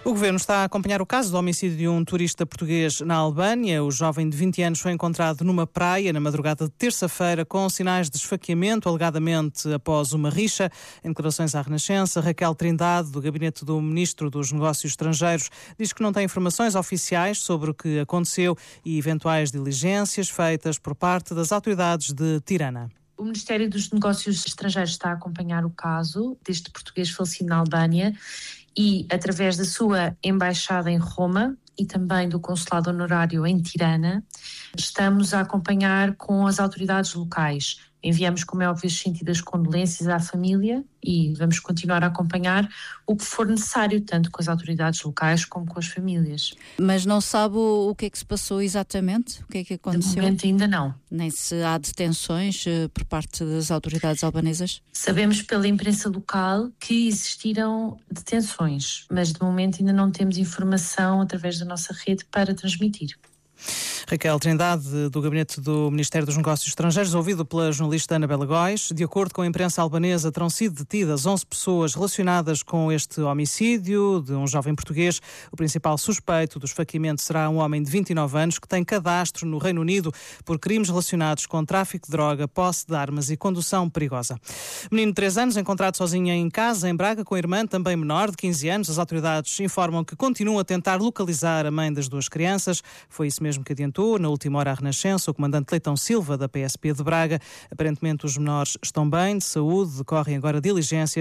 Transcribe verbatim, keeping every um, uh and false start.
O Governo está a acompanhar o caso do homicídio de um turista português na Albânia. O jovem de vinte anos foi encontrado numa praia na madrugada de terça-feira com sinais de esfaqueamento, alegadamente após uma rixa. Em declarações à Renascença, Raquel Trindade, do gabinete do Ministro dos Negócios Estrangeiros, diz que não tem informações oficiais sobre o que aconteceu e eventuais diligências feitas por parte das autoridades de Tirana. O Ministério dos Negócios Estrangeiros está a acompanhar o caso deste português falecido na Albânia e, através da sua embaixada em Roma e também do consulado honorário em Tirana, estamos a acompanhar com as autoridades locais. Enviamos, como é óbvio, as sentidas condolências à família e vamos continuar a acompanhar o que for necessário, tanto com as autoridades locais como com as famílias. Mas não sabe o que é que se passou exatamente? O que é que aconteceu? De momento ainda não. Nem se há detenções uh, por parte das autoridades albanesas? Sabemos pela imprensa local que existiram detenções, mas de momento ainda não temos informação através da nossa rede para transmitir. Raquel Trindade, do gabinete do Ministério dos Negócios Estrangeiros, ouvido pela jornalista Ana Bela Góis. De acordo com a imprensa albanesa, terão sido detidas onze pessoas relacionadas com este homicídio de um jovem português. O principal suspeito do esfaqueamento será um homem de vinte e nove anos que tem cadastro no Reino Unido por crimes relacionados com tráfico de droga, posse de armas e condução perigosa. Menino de três anos, encontrado sozinho em casa, em Braga, com a irmã, também menor, de quinze anos. As autoridades informam que continuam a tentar localizar a mãe das duas crianças. Foi isso mesmo que adiantou na última hora à Renascença o comandante Leitão Silva, da P S P de Braga. Aparentemente os menores estão bem, de saúde, decorrem agora diligências